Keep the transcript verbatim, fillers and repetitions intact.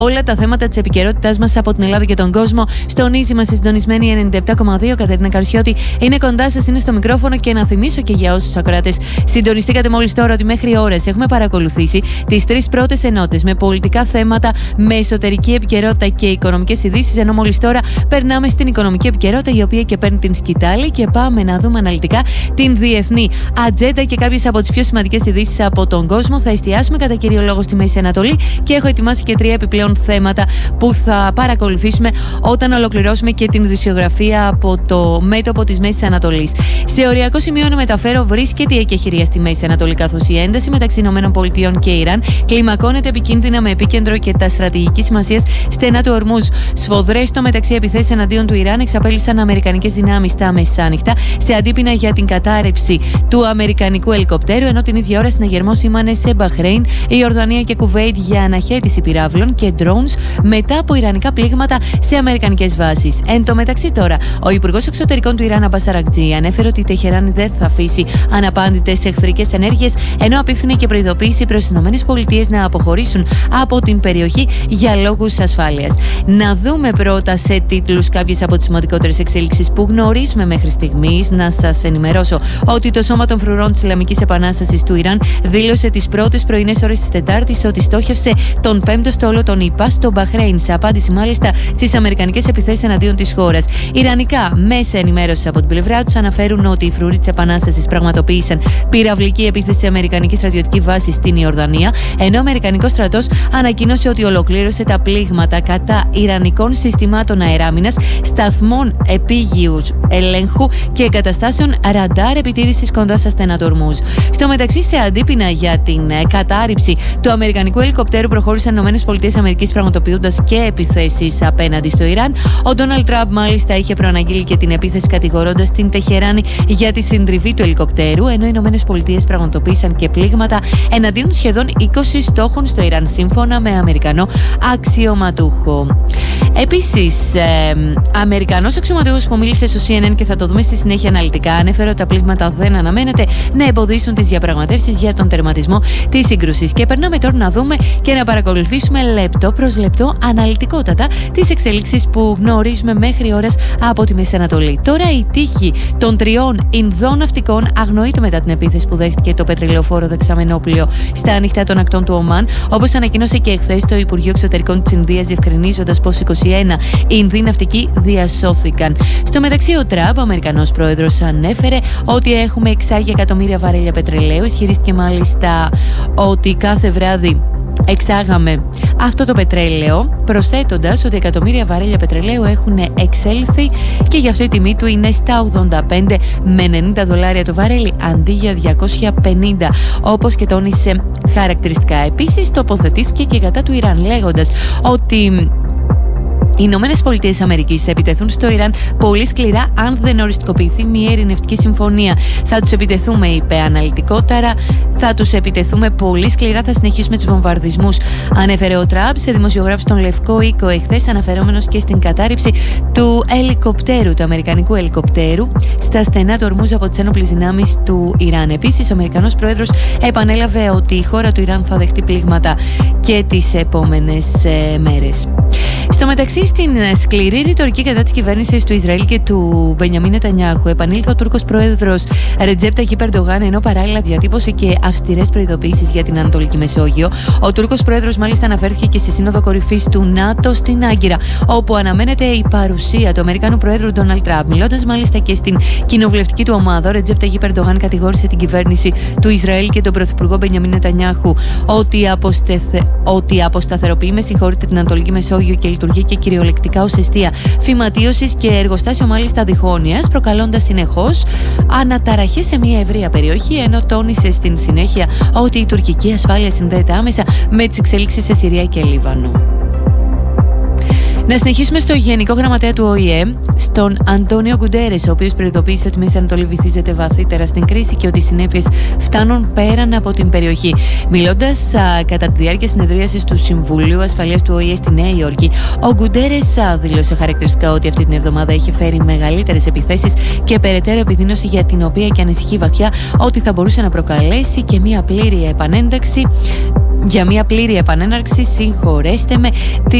όλα τα θέματα της επικαιρότητας μας από την Ελλάδα και τον κόσμο. Στον Easy μας συντονισμένη ενενήντα επτά κόμμα δύο, Κατερίνα Καρσιώτη είναι κοντά σας, είναι στο μικρόφωνο, και να θυμίσω και για όσους ακροατές συντονιστήκατε μόλις τώρα ότι μέχρι ώρες έχουμε παρακολουθήσει τις τρεις πρώτες ενότητες με πολιτικά θέματα, με εσωτερική επικαιρότητα και οικονομικές ειδήσεις, ενώ μόλις τώρα περνάμε στην οικονομική επικαιρότητα, η οποία και παίρνει την σκητάλη, και πάμε να δούμε αναλυτικά την διεθνή ατζέντα και κάποιες από τις πιο σημαντικές ειδήσεις από τον κόσμο. Θα εστιάσουμε κατά κύριο λόγο στη Μέση Ανατολή και έχω ετοιμάσει και τρία επιπλέον θέματα που θα παρακολουθήσουμε όταν ολοκληρώσουμε και την ειδησιογραφία από το μέτωπο της Μέσης Ανατολής. Σε οριακό σημείο να μεταφέρω βρίσκεται η εκεχηρία στη Μέση Ανατολή, καθώς η ένταση μεταξύ ΗΠΑ και Ιράν κλιμακώνεται επικίνδυνα με επίκεντρο και τα στρατηγικής σημασίας στενά του Ορμούζ. Σφοδρές στο μεταξύ επιθέσεις εναντίον του Ιράν εξαπέλυσαν αμερικανικές δυνάμεις τα μεσάνυχτα σε αντίπεινα για την κατάρρευση του αμερικανικού ελικοπτέρου, ενώ την ίδια ώρα συναγερμό σήμανε σε Μπαχρέιν, η Ορδανία και Κουβέιτ για αναχέτηση πυράβλων και drones μετά από ιρανικά πλήγματα σε αμερικανικές βάσεις. Εν τω μεταξύ, τώρα, ο Υπουργός Εξωτερικών του Ιράν, Αμπάς Αρακτζή, ανέφερε ότι η Τεχεράνη δεν θα αφήσει αναπάντητες εχθρικές ενέργειες, ενώ απίφθινε και προειδοποίηση προς τις ΗΠΑ να αποχωρήσουν από την περιοχή για λόγους ασφάλειας. Να δούμε πρώτα σε τίτλους κάποιες από τις σημαντικότερες εξέλιξεις που γνωρίζουμε μέχρι στιγμής. Να σας ενημερώσω ότι το Σώμα των Φρουρών της Ισλαμικής Επανάστασης του Ιράν δήλωσε τις πρώτες πρωινές ώρες της Τετάρτης ότι στόχευσε τον πέμπτο στόλο των ΗΠΑ στο Μπαχρέιν, σε απάντηση μάλιστα στις αμερικανικές επιθέσεις εναντίον της χώρας. Ιρανικά μέσα ενημέρωσης από την πλευρά τους αναφέρουν ότι οι φρουροί της Επανάστασης πραγματοποίησαν πυραυλική επίθεση σε αμερικανική στρατιωτική βάση στην Ιορδανία, ενώ ο αμερικανικός στρατός ανακοίνωσε ότι ολοκλήρωσε τα πλήγματα κατά ιρανικών συστημάτων αεράμινας, σταθμών επίγειου ελέγχου και εγκαταστάσεων ραντάρ επιτήρησης κοντά στα στενά του Ορμούζ. Στο μεταξύ, σε αντίπεινα για την κατάρριψη του αμερικανικού ελικοπτέρου, προχώρησαν οι ΗΠΑ πραγματοποιώντας και επιθέσεις απέναντι στο Ιράν. Ο Ντόναλντ Τραμπ μάλιστα είχε προαναγγείλει και την επίθεση, κατηγορώντας την Τεχεράνη για τη συντριβή του ελικοπτέρου, ενώ οι ΗΠΑ πραγματοποίησαν και πλήγματα εναντίον σχεδόν είκοσι στόχων στο Ιράν, σύμφωνα με Αμερικανό αξιωματούχο. Επίσης, ε, Αμερικανός αξιωματούχος που μίλησε στο σι εν εν, και θα το δούμε στη συνέχεια αναλυτικά, ανέφερε ότι τα πλήγματα δεν αναμένεται να εμποδίσουν τις διαπραγματεύσεις για τον τερματισμό της σύγκρουσης. Και περνάμε τώρα να δούμε και να παρακολουθήσουμε λεπτό προς λεπτό, αναλυτικότατα, τις εξελίξεις που γνωρίζουμε μέχρι ώρες από τη Μέση Ανατολή. Τώρα, η τύχη των τριών Ινδών ναυτικών αγνοείται μετά την επίθεση που δέχτηκε το πετρελαιοφόρο δεξαμενόπλαιο στα ανοιχτά των ακτών του Ομάν, όπως ανακοίνωσε και εχθές το Υπουργείο Εξωτερικών της Ινδίας, διευκρινίζοντας πως είκοσι ένα Ινδοί ναυτικοί διασώθηκαν. Στο μεταξύ, ο Τραμπ, ο Αμερικανός πρόεδρος, ανέφερε ότι έχουμε εξάγει εκατομμύρια βαρέλια πετρελαίου. Ισχυρίστηκε μάλιστα ότι κάθε βράδυ εξάγαμε αυτό το πετρέλαιο, προσθέτοντας ότι εκατομμύρια βαρέλια πετρελαίου έχουν εξέλθει και γι' αυτό η τιμή του είναι στα ογδόντα πέντε με ενενήντα δολάρια το βαρέλι αντί για διακόσια πενήντα, όπως και τόνισε χαρακτηριστικά. Επίσης, τοποθετήθηκε και κατά του Ιράν, λέγοντας ότι οι Ηνωμένες Πολιτείες Αμερικής θα επιτεθούν στο Ιράν πολύ σκληρά αν δεν οριστικοποιηθεί μια ειρηνευτική συμφωνία. Θα τους επιτεθούμε, είπε αναλυτικότερα, θα τους επιτεθούμε πολύ σκληρά, θα συνεχίσουμε τους βομβαρδισμούς, ανέφερε ο Τραμπ σε δημοσιογράφους στον Λευκό Οίκο εχθές, αναφερόμενος και στην κατάρριψη του ελικοπτέρου, του αμερικανικού ελικοπτέρου, στα στενά του Ορμούζ από τις ένοπλες δυνάμεις του Ιράν. Επίσης, ο Αμερικανός πρόεδρος επανέλαβε ότι η χώρα του Ιράν θα δεχτεί πλήγματα και τις επόμενες ε, μέρες. Στο μεταξύ, στην σκληρή ρητορική κατά της κυβέρνησης του Ισραήλ και του Μπενιαμίν Νετανιάχου, επανήλθε ο Τούρκος πρόεδρος Ρετζέπ Ταγιίπ Ερντογάν, ενώ παράλληλα διατύπωσε και αυστηρές προειδοποιήσεις για την Ανατολική Μεσόγειο. Ο Τούρκος πρόεδρος μάλιστα αναφέρθηκε και στη Σύνοδο Κορυφής του ΝΑΤΟ στην Άγκυρα, όπου αναμένεται η παρουσία του Αμερικανού πρόεδρου Ντόναλντ Τραμπ. Μιλώντας μάλιστα και στην κοινοβουλευτική του ομάδα, ο Ρετζέπ Ταγιίπ Ερντογάν κατηγόρησε την κυβέρνηση του Ισραήλ και τον πρωθυπουργό Μπενιαμίν Νετανιάχου ότι, αποστεθε... ότι αποσταθεροποιεί με συγχωρείτε την Ανατολική Μεσόγειο και λειτουργεί και κυριολεκτικά ως εστία φυματίωσης και εργοστάσιο μάλιστα διχόνοιας, προκαλώντας συνεχώς αναταραχές σε μια ευρεία περιοχή, ενώ τόνισε στην συνέχεια ότι η τουρκική ασφάλεια συνδέεται άμεσα με τις εξελίξεις σε Συρία και Λίβανο. Να συνεχίσουμε στο Γενικό Γραμματέα του Ο Η Ε, στον Αντώνιο Γκουντέρες, ο οποίος προειδοποίησε ότι η Μέση Ανατολή βυθίζεται βαθύτερα στην κρίση και ότι οι συνέπειες φτάνουν πέραν από την περιοχή. Μιλώντας α, κατά τη διάρκεια συνεδρίασης του Συμβουλίου Ασφαλείας του Ο Η Ε στη Νέα Υόρκη, ο Γκουντέρες α, δήλωσε χαρακτηριστικά ότι αυτή την εβδομάδα έχει φέρει μεγαλύτερες επιθέσεις και περαιτέρω επιδείνωση, για την οποία και ανησυχεί βαθιά ότι θα μπορούσε να προκαλέσει και μια πλήρη επανένταξη. Για μια πλήρη επανέναρξη, συγχωρέστε με,